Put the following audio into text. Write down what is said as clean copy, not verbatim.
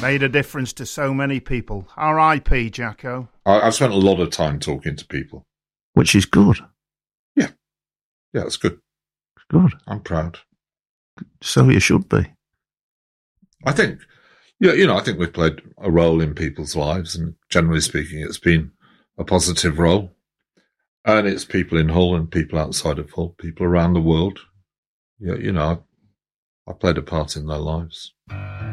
Made a difference to so many people. R.I.P. Jacko. I've spent a lot of time talking to people. Which is good. Yeah, it's good. It's good. I'm proud. So you should be. I think, I think we've played a role in people's lives, and generally speaking, it's been a positive role. And it's people in Hull and people outside of Hull, people around the world. I played a part in their lives.